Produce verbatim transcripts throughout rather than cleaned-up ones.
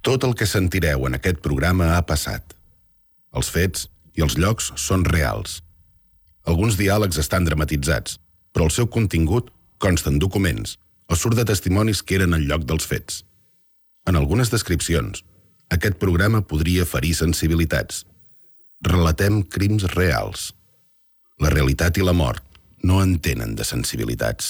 Tot el que sentireu en aquest programa ha passat. Els fets i els llocs són reals. Alguns diàlegs estan dramatitzats, però el seu contingut consta en documents o surt de testimonis que eren al lloc dels fets. En algunes descripcions, aquest programa podria ferir sensibilitats. Relatem crims reals. La realitat i la mort no entenen de sensibilitats.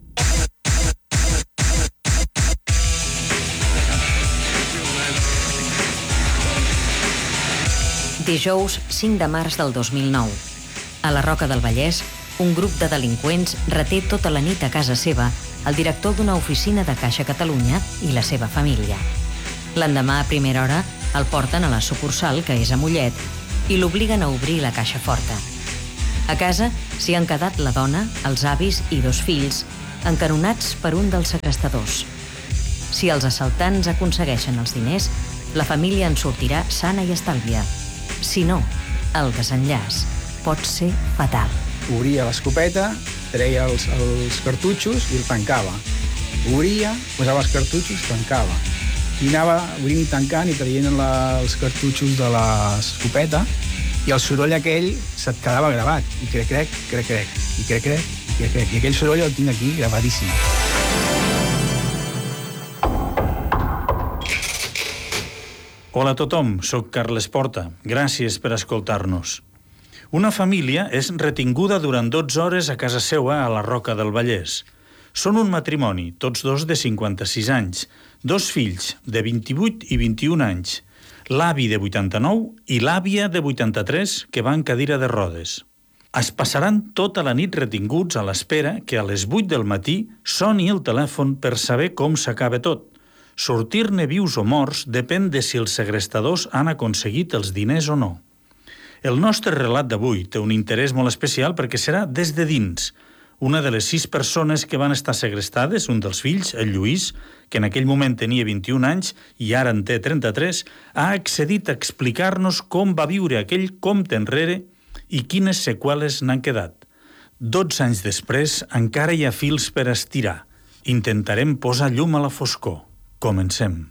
Dijous cinc de març del dos mil nou. A la Roca del Vallès, un grup de delinqüents reté tota la nit a casa seva el director d'una oficina de Caixa Catalunya i la seva família. L'endemà, a primera hora, el porten a la sucursal, que és a Mollet, i l'obliguen a obrir la caixa forta. A casa s'hi han quedat la dona, els avis i dos fills, encaronats per un dels segrestadors. Si els assaltants aconsegueixen els diners, la família en sortirà sana i estalvia. Si no, el desenllaç pot ser fatal. Obria l'escopeta, treia els, els cartutxos i el tancava. Obria, posava els cartutxos, tancava. I anava obrint i tancant i traient la, els cartutxos de l'escopeta i el soroll aquell se't quedava gravat. I crec, crec, crec, crec, i crec, crec, i crec, crec. I aquell soroll el tinc aquí gravadíssim. Hola a tothom, soc Carles Porta. Gràcies per escoltar-nos. Una família és retinguda durant dotze hores a casa seua a la Roca del Vallès. Són un matrimoni, tots dos de cinquanta-sis anys, dos fills de vint-i-vuit i vint-i-un anys, l'avi de vuitanta-nou i l'àvia de vuitanta-tres que va en cadira de rodes. Es passaran tota la nit retinguts a l'espera que a les vuit del matí soni el telèfon per saber com s'acaba tot. Sortir-ne vius o morts depèn de si els segrestadors han aconseguit els diners o no. El nostre relat d'avui té un interès molt especial perquè serà des de dins. Una de les sis persones que van estar segrestades, un dels fills, el Lluís, que en aquell moment tenia vint-i-un anys i ara en té trenta-tres, ha accedit a explicar-nos com va viure aquell compte enrere i quines seqüeles n'han quedat. Dotze anys després encara hi ha fils per estirar. Intentarem posar llum a la foscor. Comencem.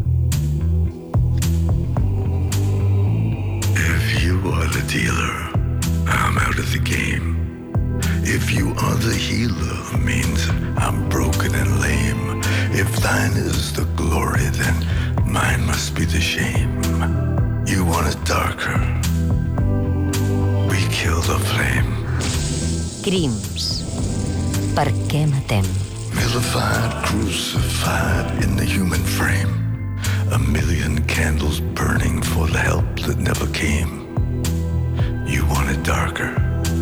If you are the dealer, I'm out of the game. If you are the healer, means I'm broken and lame. If thine is the glory, then mine must be the shame. You want it darker, we kill the flame. Crims. Per què matem? Vilified, crucified in the human frame. A million candles burning for the help that never came. You want it darker.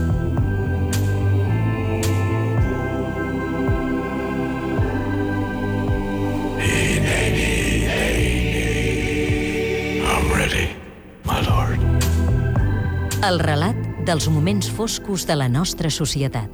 Hey, hey, hey, hey. I'm ready, my lord. El relat dels moments foscos de la nostra societat.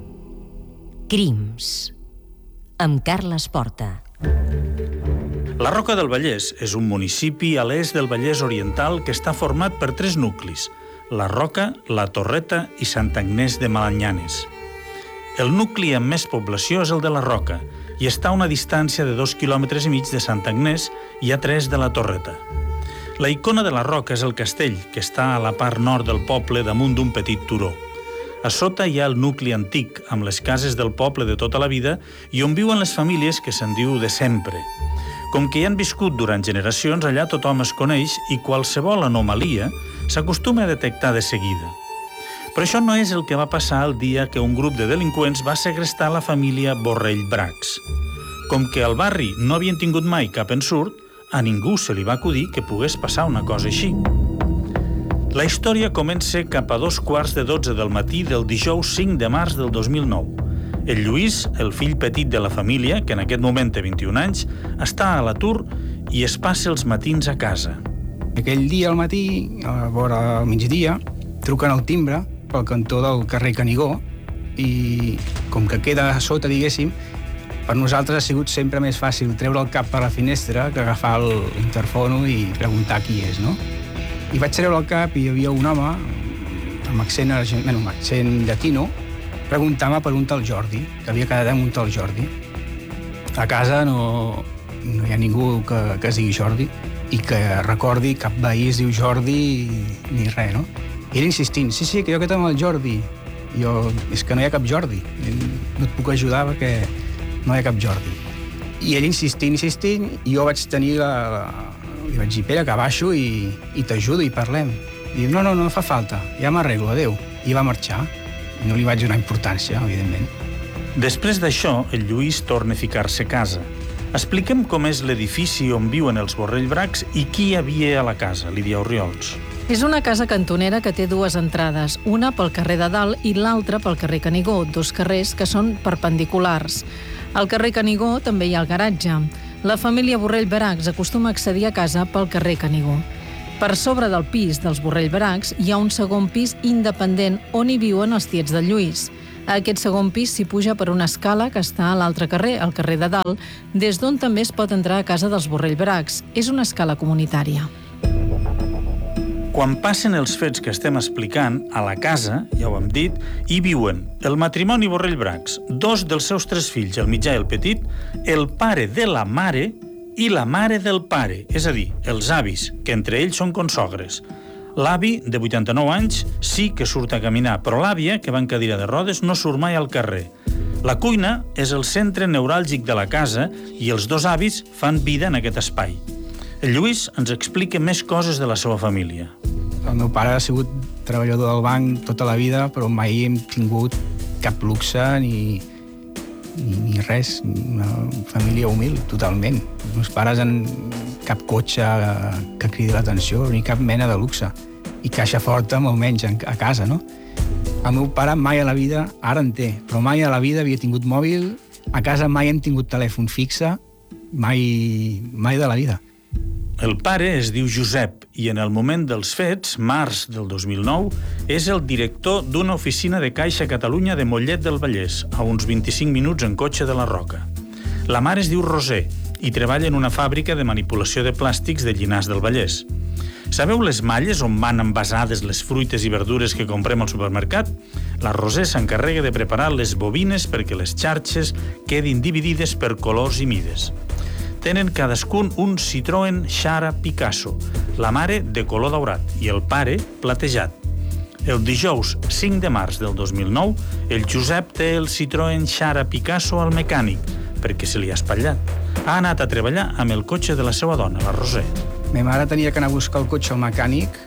Crims. Amb Carles Porta. La Roca del Vallès és un municipi a l'est del Vallès Oriental que està format per tres nuclis: La Roca, La Torreta i Sant Agnès de Malanyanes. El nucli amb més població és el de La Roca i està a una distància de dos quilòmetres i mig de Sant Agnès i a tres de La Torreta. La icona de La Roca és el castell, que està a la part nord del poble damunt d'un petit turó. A sota hi ha el nucli antic, amb les cases del poble de tota la vida i on viuen les famílies que se'n diu de sempre. Com que hi han viscut durant generacions, allà tothom es coneix i qualsevol anomalia s'acostuma a detectar de seguida. Però això no és el que va passar el dia que un grup de delinqüents va segrestar la família Borrell Bracs. Com que al barri no havien tingut mai cap ensurt, a ningú se li va acudir que pogués passar una cosa així. La història comença cap a dos quarts de dotze del matí del dijous cinc de març del dos mil nou. El Lluís, el fill petit de la família, que en aquest moment té vint-i-un anys, està a l'atur i es passa els matins a casa. Aquell dia al matí, a vora al migdia, truquen al timbre pel cantó del carrer Canigó i com que queda a sota, diguéssim, per nosaltres ha sigut sempre més fàcil treure el cap per la finestra que agafar l'interfono i preguntar qui és, no? I vaig treure el cap i hi havia un home amb accent, bueno, amb accent llatino preguntant-me per un tal Jordi, que havia quedat amb un tal Jordi. A casa no, no hi ha ningú que, que es digui Jordi. i que recordi cap veí es diu Jordi ni res, no? I ell insistint, sí, sí, que jo aquest amb el Jordi. I jo, és que no hi ha cap Jordi. No et puc ajudar perquè no hi ha cap Jordi. I ell insistint, insistint, i jo vaig tenir la... la... Li vaig dir, Pere, que baixo i, i t'ajudo i parlem. I diu, no, no, no fa falta, ja m'arreglo, adéu. I va marxar. No li vaig donar importància, evidentment. Després d'això, el Lluís torna a ficar-se a casa. Expliquem com és l'edifici on viuen els Borrell Bracs i qui hi havia a la casa, Lídia Orriols. És una casa cantonera que té dues entrades, una pel carrer de Dalt i l'altra pel carrer Canigó, dos carrers que són perpendiculars. Al carrer Canigó també hi ha el garatge. La família Borrell Bracs acostuma a accedir a casa pel carrer Canigó. Per sobre del pis dels Borrell Bracs hi ha un segon pis independent on hi viuen els tiets del Lluís. A aquest segon pis s'hi puja per una escala que està a l'altre carrer, al carrer de Dalt, des d'on també es pot entrar a casa dels Borrell Bracs. És una escala comunitària. Quan passen els fets que estem explicant, a la casa, ja ho hem dit, hi viuen el matrimoni Borrell Bracs, dos dels seus tres fills, el mitjà i el petit, el pare de la mare i la mare del pare, és a dir, els avis, que entre ells són consogres. L'avi, de vuitanta-nou anys, sí que surt a caminar, però l'àvia, que va en cadira de rodes, no surt mai al carrer. La cuina és el centre neuràlgic de la casa i els dos avis fan vida en aquest espai. El Lluís ens explica més coses de la seva família. El meu pare ha sigut treballador del banc tota la vida, però mai hem tingut cap luxe ni, ni, ni res. Una família humil, totalment. Els meus pares han cap cotxe que cridi l'atenció, ni cap mena de luxe. I caixa forta, molt menys, a casa, no? El meu pare mai a la vida, ara en té, però mai a la vida havia tingut mòbil, a casa mai hem tingut telèfon fixe, mai, mai de la vida. El pare es diu Josep i en el moment dels fets, març del dos mil nou, és el director d'una oficina de Caixa Catalunya de Mollet del Vallès, a uns vint-i-cinc minuts en cotxe de la Roca. La mare es diu Roser i treballa en una fàbrica de manipulació de plàstics de Llinars del Vallès. Sabeu les malles on van envasades les fruites i verdures que comprem al supermercat? La Roser s'encarrega de preparar les bobines perquè les xarxes quedin dividides per colors i mides. Tenen cadascun un Citroën Xara Picasso, la mare de color daurat i el pare platejat. El dijous cinc de març del dos mil nou, el Josep té el Citroën Xara Picasso al mecànic, perquè se li ha espatllat. Ha anat a treballar amb el cotxe de la seva dona, la Roser. Ma mare tenia que anar a buscar el cotxe al mecànic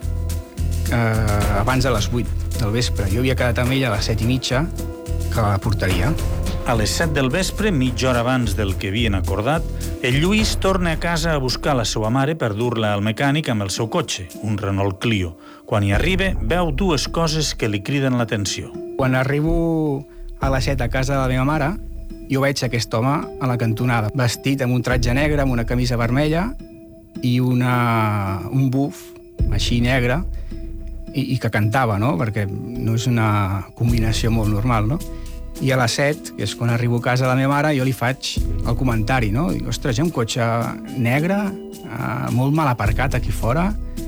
eh, abans de les vuit del vespre. Jo havia quedat amb ella a les set i mitja, que la portaria. A les set del vespre, mitja hora abans del que havien acordat, el Lluís torna a casa a buscar la seva mare per dur-la al mecànic amb el seu cotxe, un Renault Clio. Quan hi arriba, veu dues coses que li criden l'atenció. Quan arribo a les set a casa de la meva mare, jo veig aquest home a la cantonada, vestit amb un tratge negre, amb una camisa vermella i una, un buf així negre, i, i que cantava, no? Perquè no és una combinació molt normal, no? I a les set, que és quan arribo a casa de la meva mare, jo li faig el comentari, no? Dic, ostres, hi ha un cotxe negre, eh, molt mal aparcat aquí fora,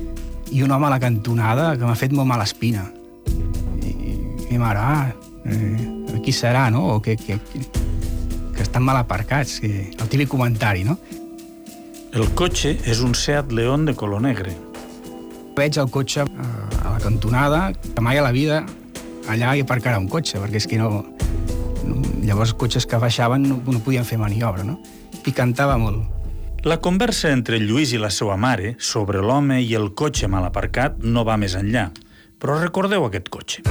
i un home a la cantonada que m'ha fet molt mala espina. I, i mi mare, ah, eh, qui serà, no? O que, que, que, que estan mal aparcats, que, el típic comentari, no? El cotxe és un Seat León de color negre. Veig el cotxe a la cantonada, que mai a la vida allà hi aparcarà un cotxe, perquè és que no... Llavors, cotxes que baixaven no, no podien fer maniobra, no? I cantava molt. La conversa entre el Lluís i la seva mare sobre l'home i el cotxe mal aparcat no va més enllà, però recordeu aquest cotxe.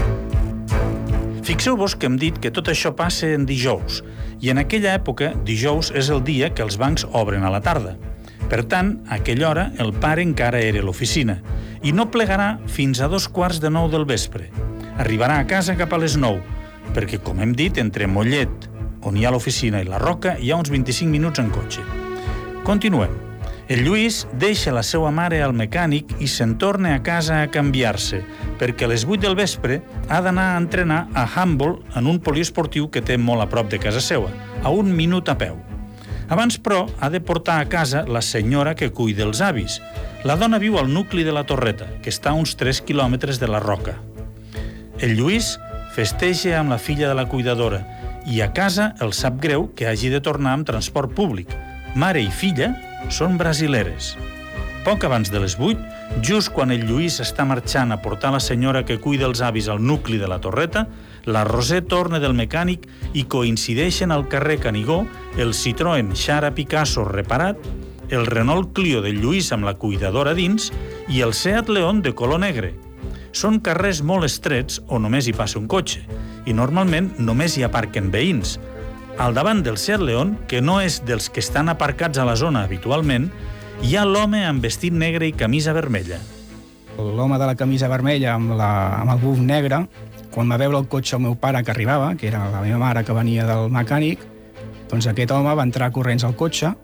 Fixeu-vos que hem dit que tot això passa en dijous, i en aquella època, dijous és el dia que els bancs obren a la tarda. Per tant, a aquella hora el pare encara era a l'oficina, i no plegarà fins a dos quarts de nou del vespre. Arribarà a casa cap a les nou, perquè, com hem dit, entre Mollet, on hi ha l'oficina, i la Roca, hi ha uns vint-i-cinc minuts en cotxe. Continuem. El Lluís deixa la seva mare al mecànic i se'n torna a casa a canviar-se, perquè a les vuit del vespre ha d'anar a entrenar a handball en un poliesportiu que té molt a prop de casa seva, a un minut a peu. Abans, però, ha de portar a casa la senyora que cuida els avis. La dona viu al nucli de la Torreta, que està a uns tres quilòmetres de la Roca. El Lluís festeja amb la filla de la cuidadora i a casa el sap greu que hagi de tornar amb transport públic. Mare i filla són brasileres. Poc abans de les vuit, just quan el Lluís està marxant a portar la senyora que cuida els avis al nucli de la Torreta, la Roser torna del mecànic i coincideixen al carrer Canigó el Citroën Xara Picasso reparat, el Renault Clio del Lluís amb la cuidadora dins i el Seat León de color negre. Són carrers molt estrets on només hi passa un cotxe i normalment només hi aparquen veïns. Al davant del Seat León, que no és dels que estan aparcats a la zona habitualment, hi ha l'home amb vestit negre i camisa vermella. L'home de la camisa vermella amb, la, amb el buf negre, quan va veure el cotxe el meu pare que arribava, que era la meva mare que venia del mecànic, doncs aquest home va entrar corrents al cotxe.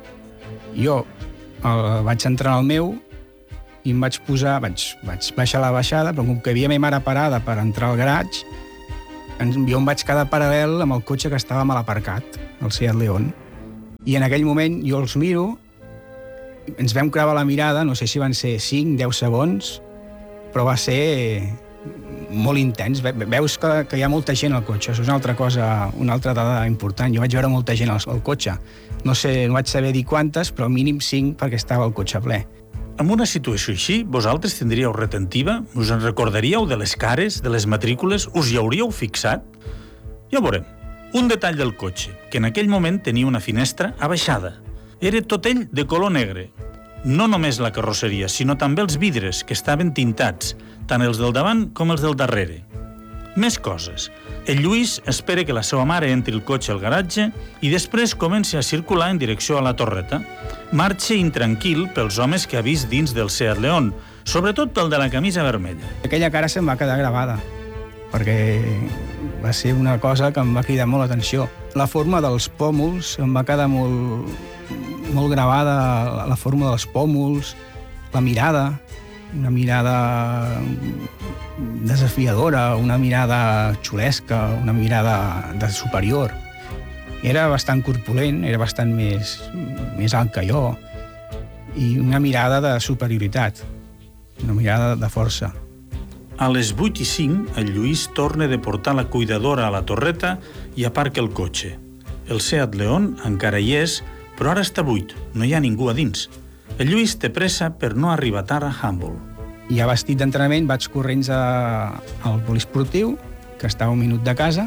Jo el, vaig entrar al meu i em vaig posar, vaig, vaig baixar la baixada, però com que havia meva mare parada per entrar al garatge, jo em vaig quedar paral·lel amb el cotxe que estava mal aparcat, el Seat León. I en aquell moment jo els miro, ens vam creuar la mirada, no sé si van ser cinc, deu segons, però va ser molt intens. Veus que, que hi ha molta gent al cotxe, això és una altra cosa, una altra dada important. Jo vaig veure molta gent al, al cotxe. No sé, no vaig saber dir quantes, però mínim cinc perquè estava el cotxe ple. En una situació així, vosaltres tindríeu retentiva? Us en recordaríeu de les cares, de les matrícules? Us hi hauríeu fixat? Ja ho veurem. Un detall del cotxe, que en aquell moment tenia una finestra abaixada. Era tot ell de color negre. No només la carrosseria, sinó també els vidres, que estaven tintats, tant els del davant com els del darrere. Més coses. El Lluís espera que la seva mare entri el cotxe al garatge i després comenci a circular en direcció a la Torreta. Marxa intranquil pels homes que ha vist dins del Seat León, sobretot pel de la camisa vermella. Aquella cara se'm va quedar gravada, perquè va ser una cosa que em va cridar molt l'atenció. La forma dels pòmuls em va quedar molt, molt gravada, la forma dels pòmuls, la mirada, una mirada desafiadora, una mirada xulesca, una mirada de superior. Era bastant corpulent, era bastant més, més alt que jo, i una mirada de superioritat, una mirada de força. A les vuit i cinc, el Lluís torna de portar la cuidadora a la Torreta i aparca el cotxe. El Seat León encara hi és, però ara està buit, no hi ha ningú a dins. El Lluís té pressa per no arribar tard a Humble. Ja vestit d'entrenament vaig corrents a, al poliesportiu, que estava a un minut de casa,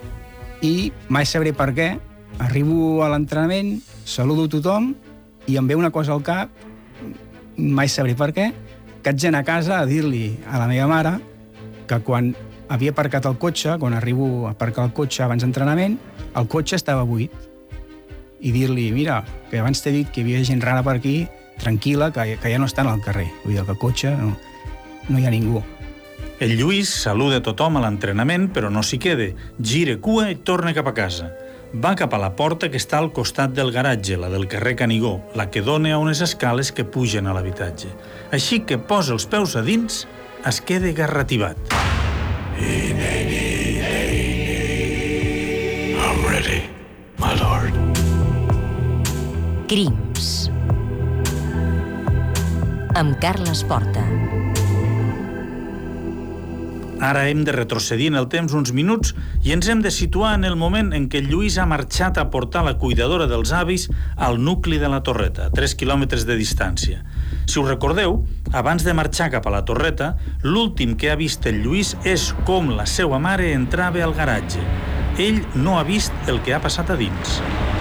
i mai sabré per què, arribo a l'entrenament, saludo tothom i em ve una cosa al cap, mai sabré per què, que haig d'anar a casa a dir-li a la meva mare que quan havia aparcat el cotxe, quan arribo a aparcar el cotxe abans d'entrenament, el cotxe estava buit. I dir-li, mira, que abans t'he dit que hi havia gent rara per aquí, tranquil·la, que, que ja no estan al carrer. Vull dir que el cotxe no, no hi ha ningú. El Lluís saluda tothom a l'entrenament, però no s'hi queda. Gira cua i torna cap a casa. Va cap a la porta que està al costat del garatge, la del carrer Canigó, la que dona a unes escales que pugen a l'habitatge. Així que posa els peus a dins, es queda garrativat. I'm ready, my lord. Crims. Amb Carles Porta. Ara hem de retrocedir en el temps uns minuts i ens hem de situar en el moment en què el Lluís ha marxat a portar la cuidadora dels avis al nucli de la Torreta, a tres quilòmetres de distància. Si us recordeu, abans de marxar cap a la Torreta, l'últim que ha vist el Lluís és com la seva mare entrava al garatge. Ell no ha vist el que ha passat a dins.